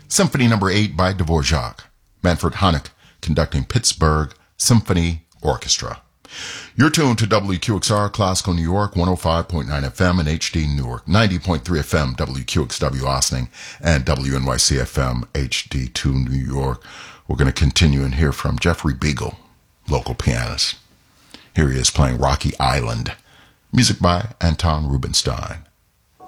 Symphony Number 8 by Dvorak. Manfred Honeck conducting Pittsburgh Symphony Orchestra. You're tuned to WQXR Classical New York, 105.9 FM and HD Newark, 90.3 FM WQXW Ossining, and WNYC FM HD2 New York. We're going to continue and hear from Jeffrey Beagle, local pianist. Here he is playing Rocky Island. Music by Anton Rubinstein.